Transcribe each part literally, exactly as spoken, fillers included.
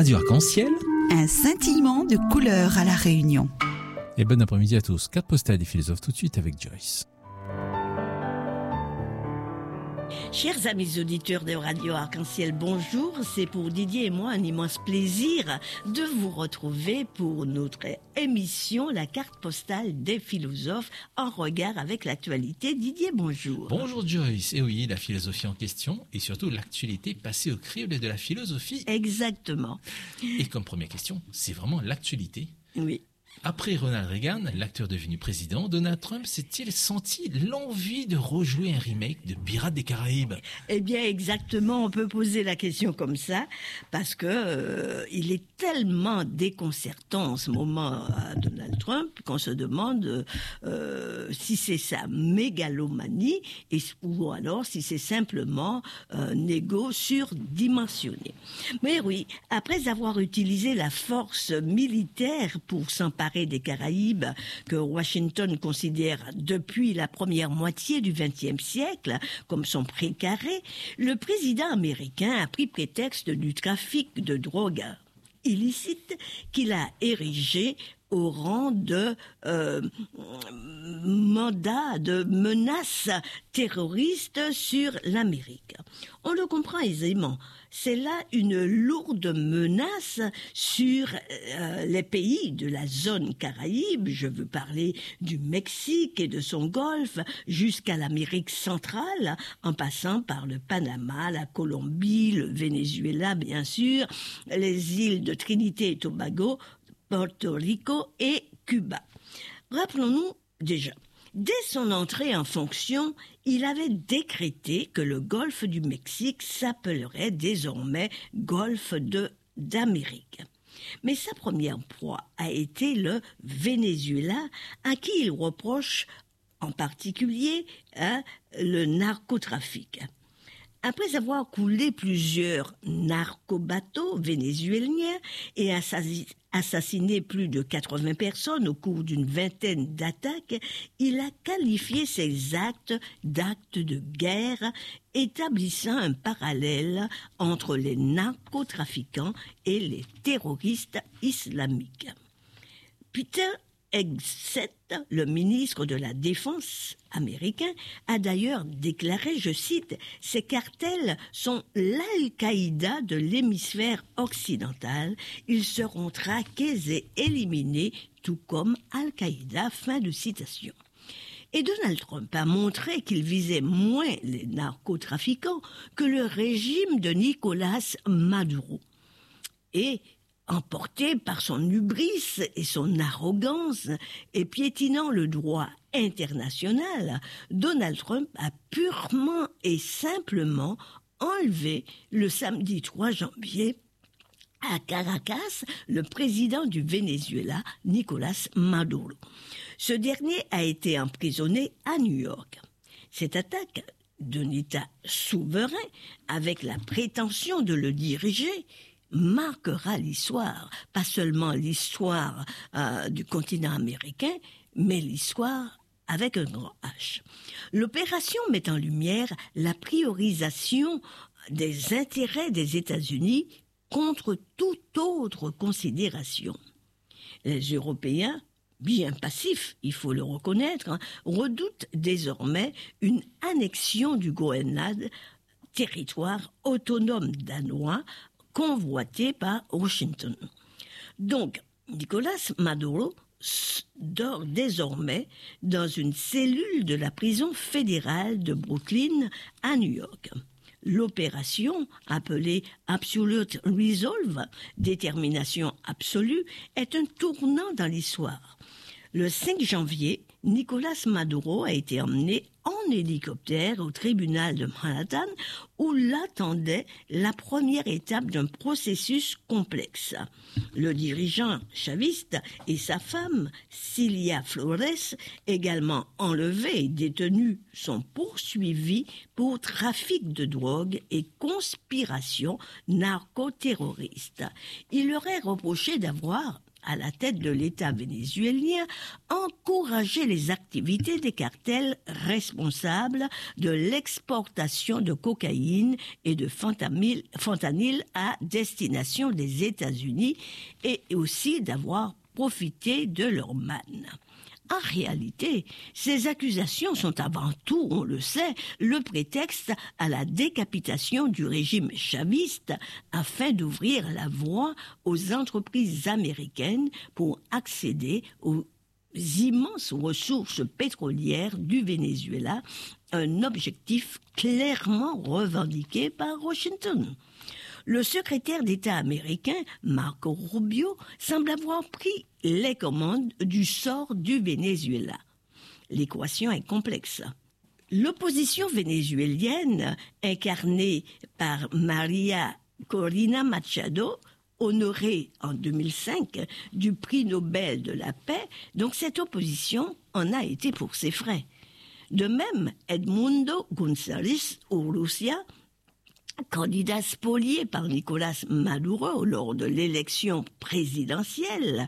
Radio Arc-en-Ciel. Un scintillement de couleurs à La Réunion. Et bon après-midi à tous. Carte postale des philosophes tout de suite avec Joyce. Chers amis auditeurs de Radio Arc-en-Ciel, bonjour. C'est pour Didier et moi un immense plaisir de vous retrouver pour notre émission La carte postale des philosophes en regard avec l'actualité. Didier, bonjour. Bonjour Joyce. Et oui, la philosophie en question et surtout l'actualité passée au crible de la philosophie. Exactement. Et comme première question, c'est vraiment l'actualité. Oui. Après Ronald Reagan, l'acteur devenu président, Donald Trump s'est-il senti l'envie de rejouer un remake de Pirates des Caraïbes ? Eh bien, exactement, on peut poser la question comme ça, parce que euh, il est tellement déconcertant en ce moment à Donald Trump qu'on se demande euh, si c'est sa mégalomanie et, ou alors si c'est simplement un égo surdimensionné. Mais oui, après avoir utilisé la force militaire pour s'emparer des Caraïbes que Washington considère depuis la première moitié du vingtième siècle comme son précaré, le président américain a pris prétexte du trafic de drogue illicite qu'il a érigé au rang de euh, mandat, de menace terroriste sur l'Amérique. On le comprend aisément. C'est là une lourde menace sur euh, les pays de la zone Caraïbe. Je veux parler du Mexique et de son golfe jusqu'à l'Amérique centrale, en passant par le Panama, la Colombie, le Venezuela, bien sûr, les îles de Trinité et Tobago, Porto Rico et Cuba. Rappelons-nous déjà, dès son entrée en fonction, il avait décrété que le golfe du Mexique s'appellerait désormais golfe de d'Amérique. Mais sa première proie a été le Venezuela, à qui il reproche en particulier hein, le narcotrafic. Après avoir coulé plusieurs narcobateaux vénézuéliens et assassiné plus de quatre-vingts personnes au cours d'une vingtaine d'attaques, il a qualifié ces actes d'actes de guerre, établissant un parallèle entre les narcotrafiquants et les terroristes islamiques. Peter Hegseth, le ministre de la Défense américain, a d'ailleurs déclaré, je cite, « Ces cartels sont l'Al-Qaïda de l'hémisphère occidental. Ils seront traqués et éliminés, tout comme Al-Qaïda. » Fin de citation. Et Donald Trump a montré qu'il visait moins les narcotrafiquants que le régime de Nicolás Maduro. Et emporté par son hubris et son arrogance et piétinant le droit international, Donald Trump a purement et simplement enlevé le samedi trois janvier à Caracas le président du Venezuela, Nicolás Maduro. Ce dernier a été emprisonné à New York. Cette attaque d'un État souverain, avec la prétention de le diriger, marquera l'histoire, pas seulement l'histoire euh, du continent américain, mais l'histoire avec un grand H. L'opération met en lumière la priorisation des intérêts des États-Unis contre toute autre considération. Les Européens, bien passifs, il faut le reconnaître, hein, redoutent désormais une annexion du Groenland, territoire autonome danois, convoité par Washington. Donc, Nicolás Maduro dort désormais dans une cellule de la prison fédérale de Brooklyn à New York. L'opération, appelée Absolute Resolve, détermination absolue, est un tournant dans l'histoire. Le cinq janvier, Nicolás Maduro a été emmené en hélicoptère au tribunal de Manhattan où l'attendait la première étape d'un processus complexe. Le dirigeant chaviste et sa femme, Cilia Flores, également enlevés et détenus, sont poursuivis pour trafic de drogue et conspiration narco-terroriste. Il leur est reproché d'avoir à la tête de l'État vénézuélien, encourageait les activités des cartels responsables de l'exportation de cocaïne et de fentanyl, fentanyl à destination des États-Unis et aussi d'avoir profité de leur manne. En réalité, ces accusations sont avant tout, on le sait, le prétexte à la décapitation du régime chaviste afin d'ouvrir la voie aux entreprises américaines pour accéder aux immenses ressources pétrolières du Venezuela, un objectif clairement revendiqué par Washington. Le secrétaire d'État américain, Marco Rubio, semble avoir pris les commandes du sort du Venezuela. L'équation est complexe. L'opposition vénézuélienne, incarnée par Maria Corina Machado, honorée en deux mille cinq du prix Nobel de la paix, donc cette opposition en a été pour ses frais. De même, Edmundo González Urrutia, candidat spolié par Nicolas Maduro lors de l'élection présidentielle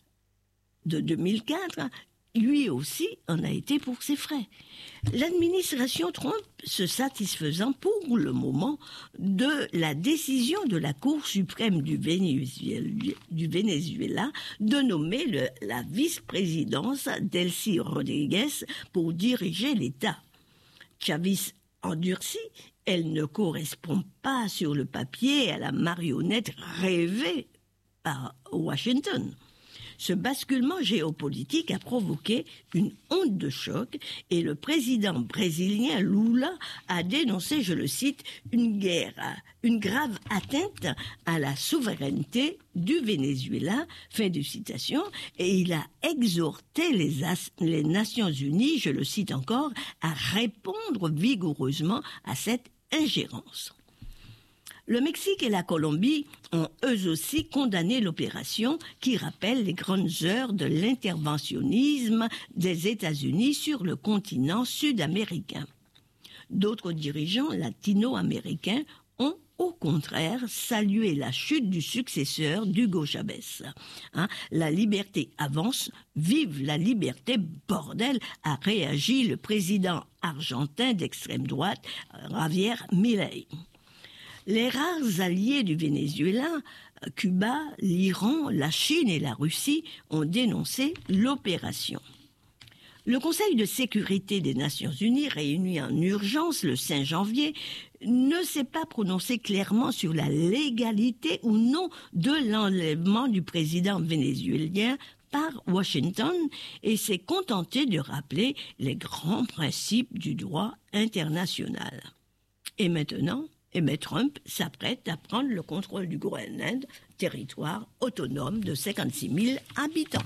de deux mille quatre, lui aussi en a été pour ses frais. L'administration Trump se satisfaisant pour le moment de la décision de la Cour suprême du Venezuela, du Venezuela de nommer le, la vice-présidence d'Elcy Rodriguez pour diriger l'État. Chavez endurci, elle ne correspond pas sur le papier à la marionnette rêvée par Washington. Ce basculement géopolitique a provoqué une onde de choc et le président brésilien Lula a dénoncé, je le cite, une guerre, une grave atteinte à la souveraineté du Venezuela, fin de citation, et il a exhorté les, as- les Nations Unies, je le cite encore, à répondre vigoureusement à cette ingérence. Le Mexique et la Colombie ont eux aussi condamné l'opération qui rappelle les grandes heures de l'interventionnisme des États-Unis sur le continent sud-américain. D'autres dirigeants latino-américains ont au contraire salué la chute du successeur d'Hugo Chavez. Hein, la liberté avance, vive la liberté, bordel, a réagi le président argentin d'extrême droite, Javier Milei. Les rares alliés du Venezuela, Cuba, l'Iran, la Chine et la Russie, ont dénoncé l'opération. Le Conseil de sécurité des Nations Unies, réuni en urgence le cinq janvier, ne s'est pas prononcé clairement sur la légalité ou non de l'enlèvement du président vénézuélien par Washington et s'est contenté de rappeler les grands principes du droit international. Et maintenant, eh bien, Trump s'apprête à prendre le contrôle du Groenland, territoire autonome de cinquante-six mille habitants.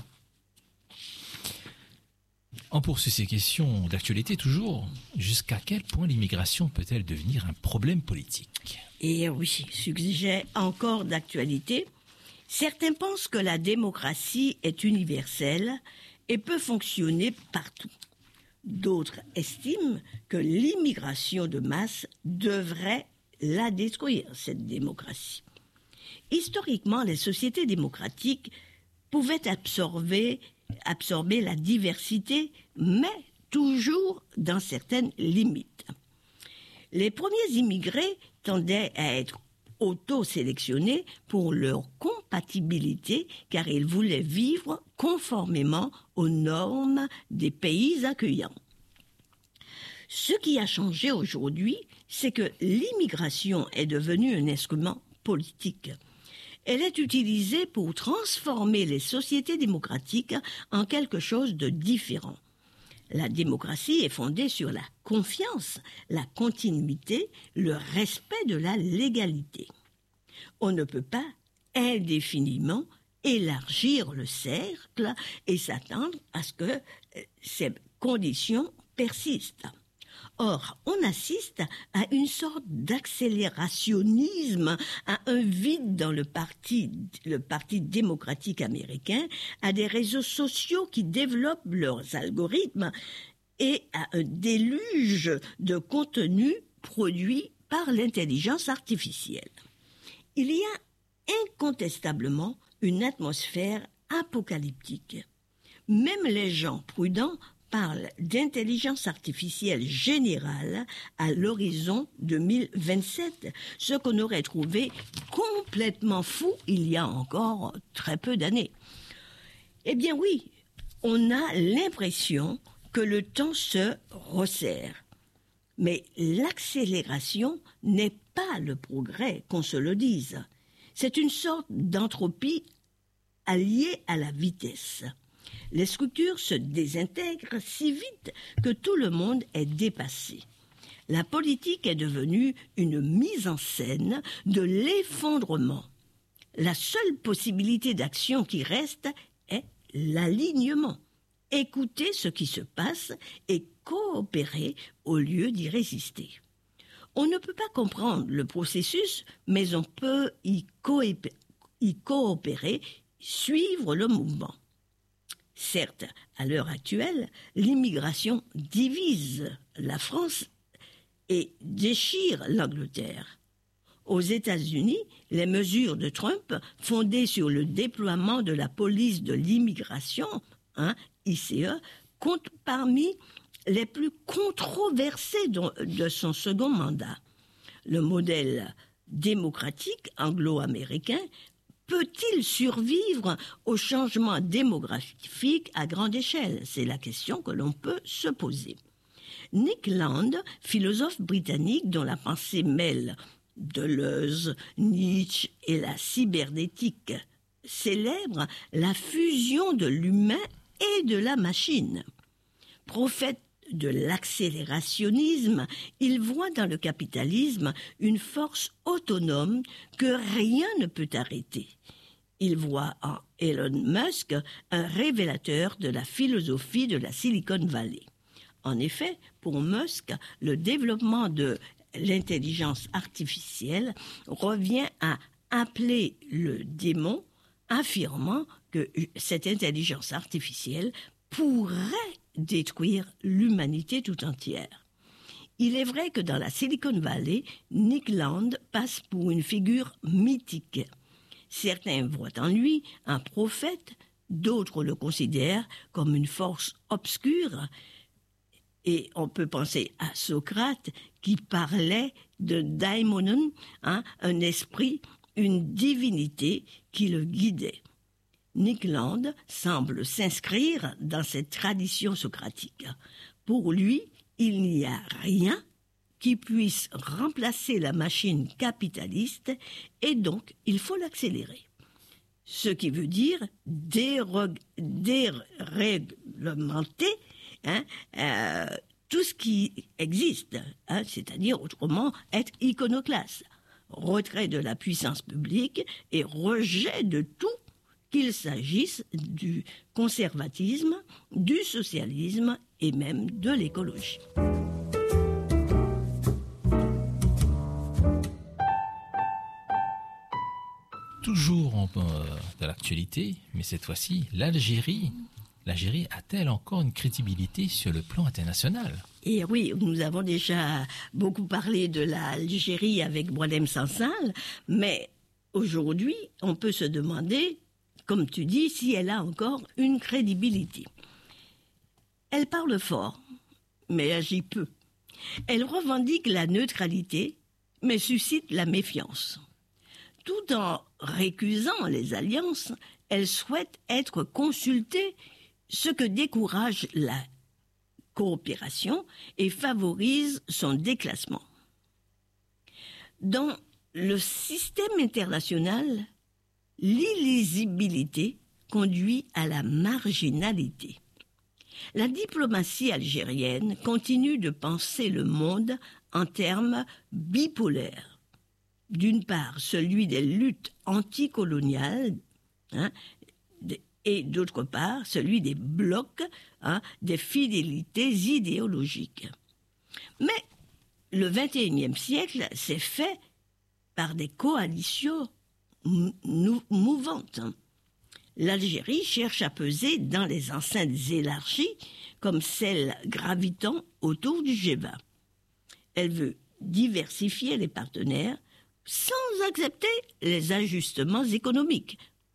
On poursuit ces questions d'actualité toujours. Jusqu'à quel point l'immigration peut-elle devenir un problème politique ? Et oui, sujet encore d'actualité. Certains pensent que la démocratie est universelle et peut fonctionner partout. D'autres estiment que l'immigration de masse devrait la détruire, cette démocratie. Historiquement, les sociétés démocratiques pouvaient absorber, absorber la diversité, mais toujours dans certaines limites. Les premiers immigrés tendaient à être auto-sélectionnés pour leur compatibilité, car ils voulaient vivre conformément aux normes des pays accueillants. Ce qui a changé aujourd'hui, c'est que l'immigration est devenue un instrument politique. Elle est utilisée pour transformer les sociétés démocratiques en quelque chose de différent. La démocratie est fondée sur la confiance, la continuité, le respect de la légalité. On ne peut pas indéfiniment élargir le cercle et s'attendre à ce que ces conditions persistent. Or, on assiste à une sorte d'accélérationnisme, à un vide dans le parti, le Parti démocratique américain, à des réseaux sociaux qui développent leurs algorithmes et à un déluge de contenus produits par l'intelligence artificielle. Il y a incontestablement une atmosphère apocalyptique. Même les gens prudents parlent d'intelligence artificielle générale à l'horizon deux mille vingt-sept, ce qu'on aurait trouvé complètement fou il y a encore très peu d'années. Eh bien oui, on a l'impression que le temps se resserre. Mais l'accélération n'est pas le progrès, qu'on se le dise. C'est une sorte d'entropie alliée à la vitesse. Les structures se désintègrent si vite que tout le monde est dépassé. La politique est devenue une mise en scène de l'effondrement. La seule possibilité d'action qui reste est l'alignement. Écouter ce qui se passe et coopérer au lieu d'y résister. On ne peut pas comprendre le processus, mais on peut y, coép- y coopérer, suivre le mouvement. Certes, à l'heure actuelle, l'immigration divise la France et déchire l'Angleterre. Aux États-Unis, les mesures de Trump, fondées sur le déploiement de la police de l'immigration, hein, I C E, comptent parmi les plus controversés de son second mandat. Le modèle démocratique anglo-américain peut-il survivre au changement démographique à grande échelle? C'est la question que l'on peut se poser. Nick Land, philosophe britannique dont la pensée mêle Deleuze, Nietzsche et la cybernétique, célèbre la fusion de l'humain et de la machine. Prophète de l'accélérationnisme, il voit dans le capitalisme une force autonome que rien ne peut arrêter. Il voit en Elon Musk un révélateur de la philosophie de la Silicon Valley. En effet, pour Musk, le développement de l'intelligence artificielle revient à appeler le démon, affirmant que cette intelligence artificielle pourrait détruire l'humanité tout entière. Il est vrai que dans la Silicon Valley, Nick Land passe pour une figure mythique. Certains voient en lui un prophète, d'autres le considèrent comme une force obscure. Et on peut penser à Socrate qui parlait de daimonon, hein, un esprit, une divinité qui le guidait. Nick Land semble s'inscrire dans cette tradition socratique. Pour lui, il n'y a rien qui puisse remplacer la machine capitaliste et donc il faut l'accélérer. Ce qui veut dire dérog- déréglementer hein, euh, tout ce qui existe, hein, c'est-à-dire autrement être iconoclaste. Retrait de la puissance publique et rejet de tout, qu'il s'agisse du conservatisme, du socialisme et même de l'écologie. Toujours en, euh, de l'actualité, mais cette fois-ci, l'Algérie. L'Algérie a-t-elle encore une crédibilité sur le plan international? Et oui, nous avons déjà beaucoup parlé de l'Algérie avec Boualem Sansal, mais aujourd'hui, on peut se demander, comme tu dis, si elle a encore une crédibilité. Elle parle fort, mais agit peu. Elle revendique la neutralité, mais suscite la méfiance. Tout en récusant les alliances, elle souhaite être consultée, ce que décourage la coopération et favorise son déclassement. Dans le système international, l'illisibilité conduit à la marginalité. La diplomatie algérienne continue de penser le monde en termes bipolaires. D'une part, celui des luttes anticoloniales, hein, et d'autre part, celui des blocs, hein, des fidélités idéologiques. Mais le vingt et unième siècle s'est fait par des coalitions mouvantes. L'Algérie cherche à peser dans les enceintes élargies comme celle gravitant autour du G vingt. Elle veut diversifier les partenaires sans accepter les ajustements économiques ou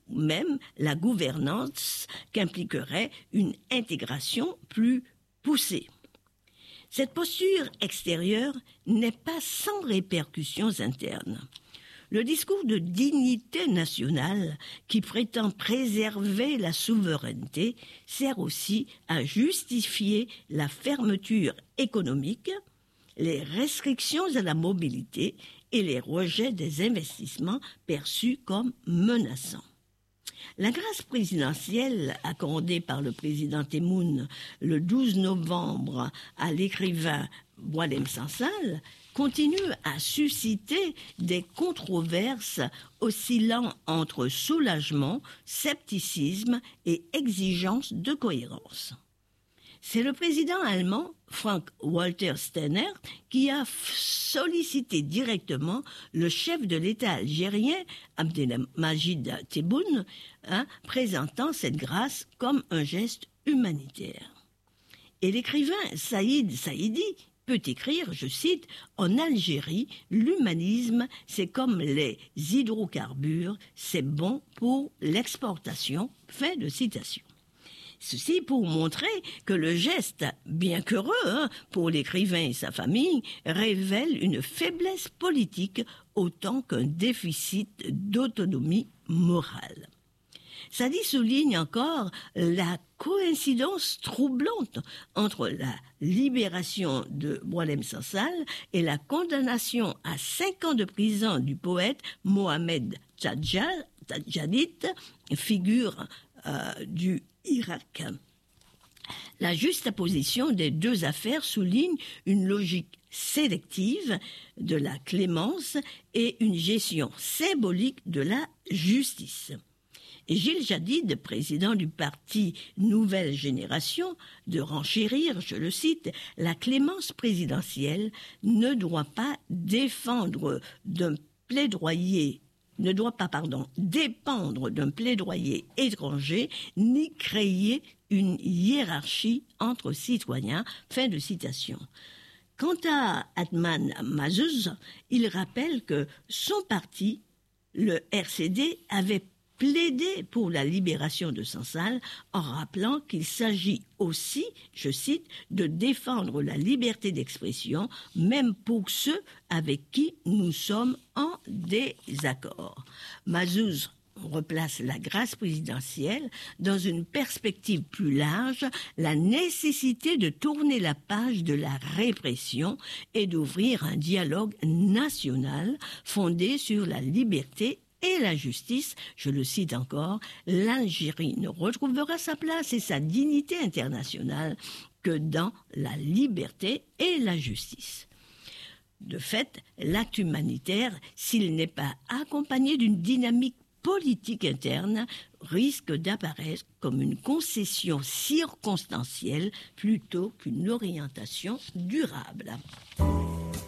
même la gouvernance qu'impliquerait une intégration plus poussée. Cette posture extérieure n'est pas sans répercussions internes. Le discours de dignité nationale qui prétend préserver la souveraineté sert aussi à justifier la fermeture économique, les restrictions à la mobilité et les rejets des investissements perçus comme menaçants. La grâce présidentielle accordée par le président Tebboune le douze novembre à l'écrivain Boualem Sansal continue à susciter des controverses oscillant entre soulagement, scepticisme et exigence de cohérence. C'est le président allemand Frank-Walter Steinmeier qui a sollicité directement le chef de l'État algérien Abdelmadjid Tebboune, hein, présentant cette grâce comme un geste humanitaire. Et l'écrivain Saïd Saïdi peut écrire, je cite, « En Algérie, l'humanisme, c'est comme les hydrocarbures, c'est bon pour l'exportation. » Fin de citation. Ceci pour montrer que le geste, bien qu'heureux hein, pour l'écrivain et sa famille, révèle une faiblesse politique autant qu'un déficit d'autonomie morale. Sadi souligne encore la coïncidence troublante entre la libération de Boualem Sansal et la condamnation à cinq ans de prison du poète Mohamed Tadjadit, figure euh, du Irak. La juxtaposition des deux affaires souligne une logique sélective de la clémence et une gestion symbolique de la justice. Et Gilles Jadid, président du parti Nouvelle Génération, de renchérir, je le cite, « La clémence présidentielle ne doit pas défendre d'un plaidoyer ne doit pas, pardon, dépendre d'un plaidoyer étranger, ni créer une hiérarchie entre citoyens. » Fin de citation. Quant à Atman Mazuz, il rappelle que son parti, le R C D, avait plaidé pour la libération de Sansal en rappelant qu'il s'agit aussi, je cite, de défendre la liberté d'expression, même pour ceux avec qui nous sommes en désaccord. Mazuz replace la grâce présidentielle dans une perspective plus large, la nécessité de tourner la page de la répression et d'ouvrir un dialogue national fondé sur la liberté et la justice. Je le cite encore, l'Algérie ne retrouvera sa place et sa dignité internationale que dans la liberté et la justice. De fait, l'acte humanitaire, s'il n'est pas accompagné d'une dynamique politique interne, risque d'apparaître comme une concession circonstancielle plutôt qu'une orientation durable.